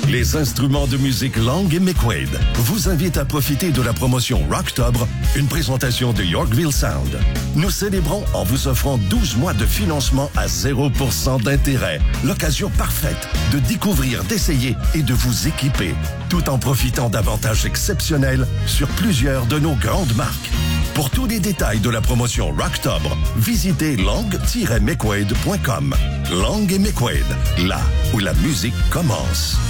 Les instruments de musique Lang et McQuaid vous invitent à profiter de la promotion Rocktober, une présentation de Yorkville Sound. Nous célébrons en vous offrant 12 mois de financement à 0% d'intérêt. L'occasion parfaite de découvrir, d'essayer et de vous équiper, tout en profitant d'avantages exceptionnels sur plusieurs de nos grandes marques. Pour tous les détails de la promotion Rocktober, visitez lang-mcquaid.com. Lang et McQuaid, là où la musique commence.